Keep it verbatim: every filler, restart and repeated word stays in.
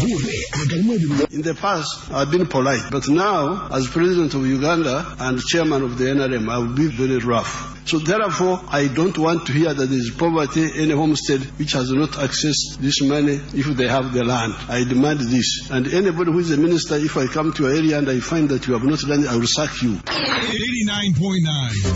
In the past, I've been polite, but now, as president of Uganda and chairman of the N R M, I will be very rough. So therefore, I don't want to hear that there is poverty in a homestead which has not accessed this money if they have the land. I demand this. And anybody who is a minister, if I come to your area and I find that you have not done it, I will sack you. eighty-nine point nine